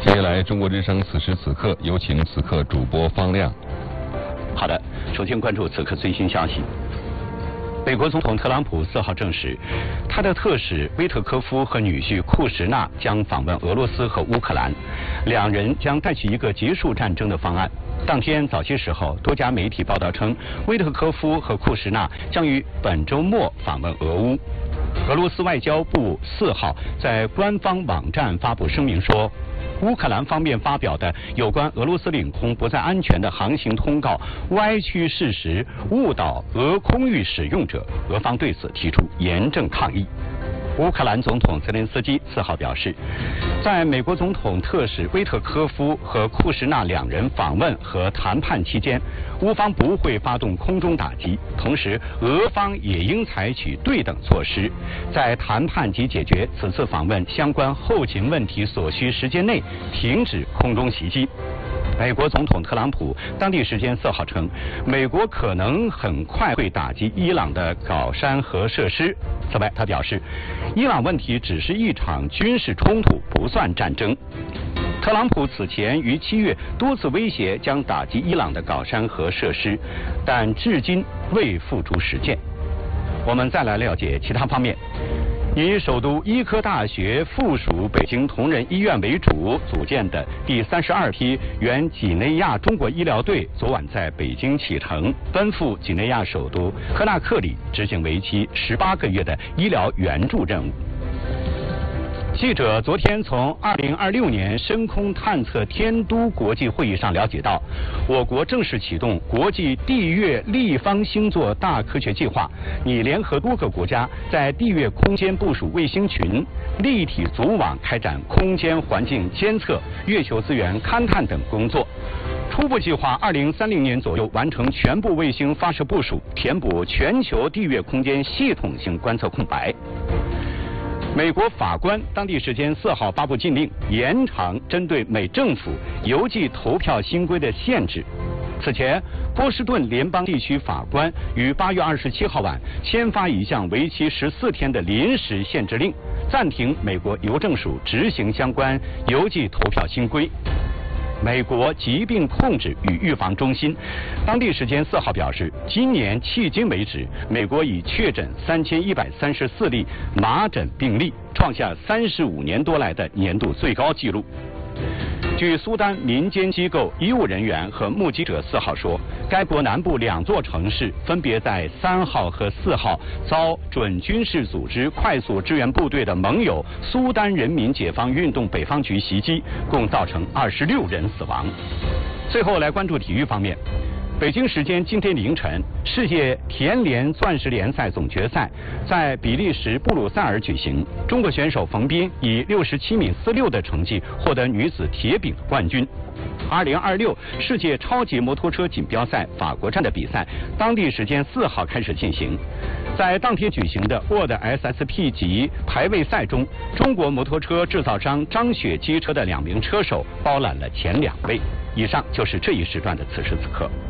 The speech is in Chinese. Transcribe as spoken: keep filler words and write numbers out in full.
接下来，中国之声此时此刻有请此刻主播方亮。 好的，首先关注此刻最新消息。美国总统特朗普四号证实，他的特使威特科夫和女婿库什纳将访问俄罗斯和乌克兰，两人将带去一个结束战争的方案。当天早些时候，多家媒体报道称，威特科夫和库什纳将于本周末访问俄乌。俄罗斯外交部四号在官方网站发布声明说，乌克兰方面发表的有关俄罗斯领空不再安全的航行通告歪曲事实，误导俄空域使用者，俄方对此提出严正抗议。乌克兰总统泽连斯基四号表示，在美国总统特使威特科夫和库什纳两人访问和谈判期间，乌方不会发动空中打击，同时俄方也应采取对等措施，在谈判及解决此次访问相关后勤问题所需时间内停止空中袭击。美国总统特朗普当地时间四号称，美国可能很快会打击伊朗的镐山核设施。此外，他表示，伊朗问题只是一场军事冲突，不算战争。特朗普此前于七月多次威胁将打击伊朗的镐山核设施，但至今未付诸实践。我们再来了解其他方面。以首都医科大学附属北京同仁医院为主组建的第三十二批原几内亚中国医疗队昨晚在北京启程，奔赴几内亚首都科纳克里，执行为期十八个月的医疗援助任务。记者昨天从二零二六年深空探测天都国际会议上了解到，我国正式启动国际地月立方星座大科学计划，拟联合多个国家在地月空间部署卫星群，立体组网开展空间环境监测、月球资源勘探等工作。初步计划二零三零年左右完成全部卫星发射部署，填补全球地月空间系统性观测空白。美国法官当地时间四号发布禁令，延长针对美政府邮寄投票新规的限制。此前，波士顿联邦地区法官于八月二十七号晚签发一项为期十四天的临时限制令，暂停美国邮政署执行相关邮寄投票新规。美国疾病控制与预防中心当地时间四号表示，今年迄今为止，美国已确诊三千一百三十四例麻疹病例，创下三十五年多来的年度最高纪录。据苏丹民间机构医务人员和目击者四号说，该国南部两座城市分别在三号和四号遭准军事组织快速支援部队的盟友苏丹人民解放运动北方局袭击，共造成二十六人死亡。最后来关注体育方面。北京时间今天凌晨，世界田联钻石联赛总决赛在比利时布鲁塞尔举行。中国选手冯彬以六十七米四六的成绩获得女子铁饼冠军。二零二六世界超级摩托车锦标赛法国站的比赛，当地时间四号开始进行。在当天举行的 World S S P 级排位赛中，中国摩托车制造商张雪机车的两名车手包揽了前两位。以上就是这一时段的此时此刻。